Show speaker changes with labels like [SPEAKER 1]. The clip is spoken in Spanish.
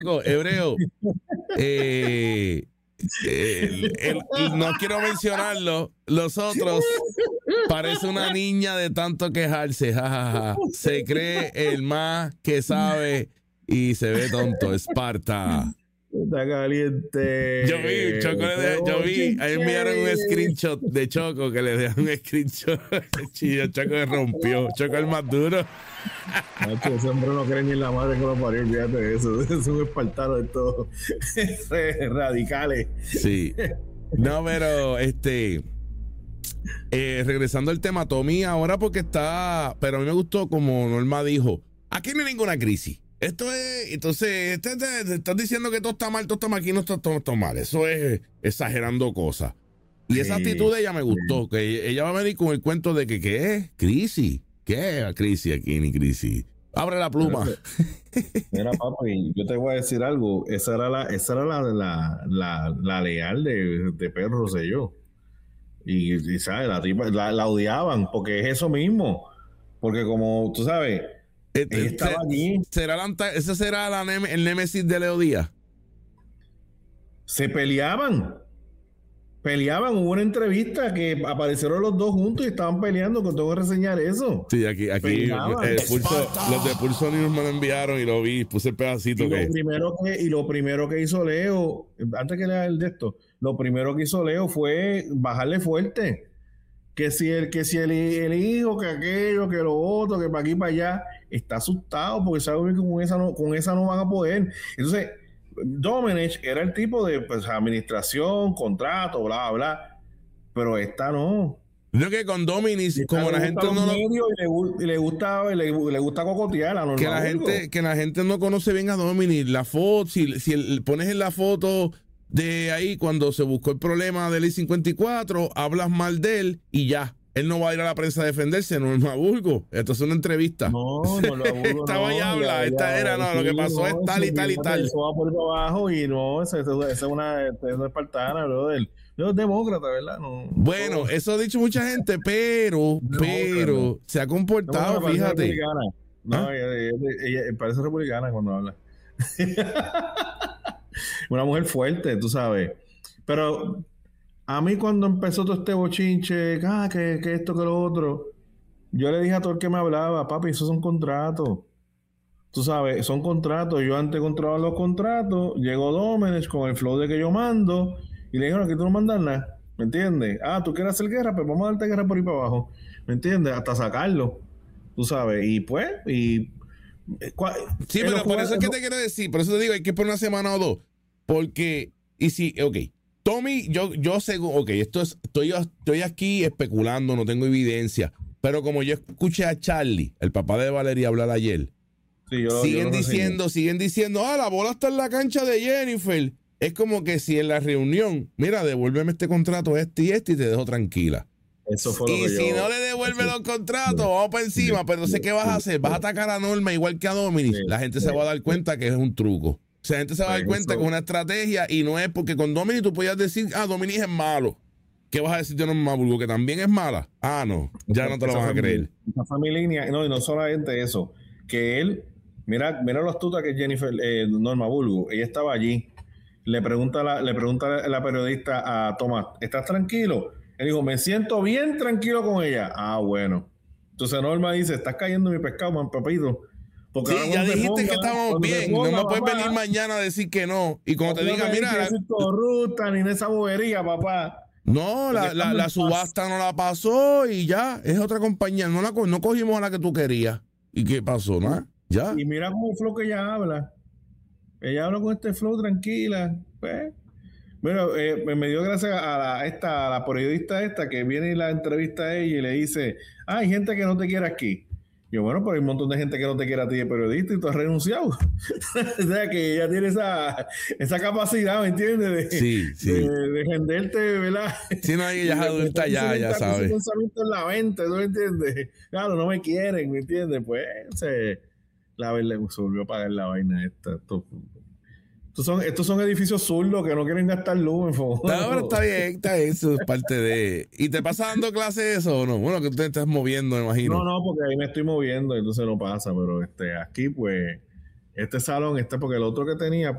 [SPEAKER 1] Hebreo, eh, no quiero mencionarlo, los otros parece una niña de tanto quejarse, jajaja. Se cree el más que sabe y se ve tonto, Esparta.
[SPEAKER 2] Está caliente.
[SPEAKER 1] Yo vi, ahí enviaron un screenshot de Choco que le dejan un screenshot. Choco le rompió. Choco el más duro.
[SPEAKER 2] Macho, ese hombre no cree ni en la madre que lo parió, fíjate de eso. Es un espartano de todos radicales.
[SPEAKER 1] Sí. No, pero regresando al tema, Tommy ahora porque está, pero a mí me gustó como Norma dijo, aquí no hay ninguna crisis. Esto es, entonces, te estás diciendo que todo está mal, aquí no está todo mal. Eso es exagerando cosas. Y esa actitud de ella me gustó, que ella va a venir con el cuento de que ¿qué es? ¿Crisis? ¿Qué es crisis aquí ni crisis? Abre la pluma.
[SPEAKER 2] Mira, papi, yo te voy a decir algo. Esa era la leal de Pedro Rosselló. Y ¿sabes? La tipa la odiaban, porque es eso mismo. Porque como tú sabes, ella estaba allí.
[SPEAKER 1] ¿Ese será el némesis de Leo Díaz?
[SPEAKER 2] Se peleaban. Hubo una entrevista que aparecieron los dos juntos y estaban peleando, que tengo que reseñar eso.
[SPEAKER 1] Sí, aquí los de Pulso News me lo enviaron y lo vi, puse el pedacito.
[SPEAKER 2] Lo primero que hizo Leo, antes que lea el de esto, lo primero que hizo Leo fue bajarle fuerte. Que si el hijo, que aquello, que lo otro, que para aquí para allá, está asustado porque sabe que con esa no van a poder. Entonces, Domenech era el tipo de administración, contrato, bla, bla, pero esta no.
[SPEAKER 1] Yo que con Domenech, como la gente no
[SPEAKER 2] le gusta cocotear
[SPEAKER 1] que la gente no conoce bien a Domenech. La foto, si pones en la foto de ahí cuando se buscó el problema del I-54, hablas mal de él y ya. Él no va a ir a la prensa a defenderse, Norma Burgos. Esto es una entrevista.
[SPEAKER 2] No,
[SPEAKER 1] esta vaya habla, esta era, no, lo que pasó es tal y tal y tal.
[SPEAKER 2] Eso va por abajo y no, esa es una espartana, brother. Yo es demócrata, ¿verdad? No,
[SPEAKER 1] bueno, eso ha dicho mucha gente, pero se ha comportado, fíjate.
[SPEAKER 2] No, ella parece republicana cuando habla. Una mujer fuerte, tú sabes. Pero a mí cuando empezó todo este bochinche, que esto, que lo otro, yo le dije a todo el que me hablaba, papi, esos son contratos. Tú sabes, son contratos. Yo antes controlaba los contratos, llegó Domenech con el flow de que yo mando, y le dijeron, aquí tú no mandas nada, ¿me entiendes? Tú quieres hacer guerra, pues vamos a darte guerra por ahí para abajo, ¿me entiendes? Hasta sacarlo, tú sabes, y pues,
[SPEAKER 1] sí, pero por eso es que te quiero decir, por eso te digo, hay que poner una semana o dos, porque, y si, ok, Tommy, yo según, ok, estoy aquí especulando, no tengo evidencia, pero como yo escuché a Charlie, el papá de Valeria, hablar ayer, sí, siguen diciendo, la bola está en la cancha de Jennifer. Es como que si en la reunión, mira, devuélveme este contrato, y te dejo tranquila.
[SPEAKER 2] Eso fue
[SPEAKER 1] y si no le devuelve los contratos, vamos para encima, pero no sé qué vas a hacer, vas a atacar a Norma igual que a Domenech. La gente se va a dar cuenta que es un truco. O sea, la gente se va a dar cuenta que es una estrategia y no es porque con Domenech tú podías decir, Domenech es malo. ¿Qué vas a decir de Norma Burgos? ¿Que también es mala? No, ya no te lo van a creer.
[SPEAKER 2] Esa fue mi línea, y no solamente eso, que él, mira lo astuta que es Jennifer, Norma Burgos, ella estaba allí, le pregunta la periodista a Tomás, ¿estás tranquilo? Él dijo, me siento bien tranquilo con ella. Bueno. Entonces Norma dice, estás cayendo en mi pescado, man, papito.
[SPEAKER 1] Porque sí, ya dijiste que estábamos bien. No me puedes venir mañana a decir que no. Y cuando te diga, mira.
[SPEAKER 2] No corrupta ni en esa bobería, papá.
[SPEAKER 1] No, la subasta no la pasó y ya. Es otra compañía. No cogimos a la que tú querías. ¿Y qué pasó? ¿No? Ya.
[SPEAKER 2] Y mira cómo el flow que ella habla. Ella habla con este flow tranquila. Pues. Bueno, me dio gracias a la periodista esta que viene y la entrevista a ella y le dice, hay gente que no te quiere aquí. Yo, bueno, pero hay un montón de gente que no te quiere a ti de periodista y tú has renunciado. O sea, que ella tiene esa capacidad, ¿me entiendes? De defenderte, ¿verdad?
[SPEAKER 1] Si no, ella es adulta ya sabe.
[SPEAKER 2] Ese pensamiento en la mente, ¿no me entiendes? Claro, no me quieren, ¿me entiendes? Pues, la verdad, se volvió a pagar la vaina esta. Estos son edificios zurdos que no quieren gastar luz, en favor.
[SPEAKER 1] No, pero está bien, eso es parte de... ¿Y te pasa dando clase eso o no? Bueno, que tú te estás moviendo, me imagino.
[SPEAKER 2] No, porque ahí me estoy moviendo, entonces no pasa, pero aquí, pues, este salón, porque el otro que tenía,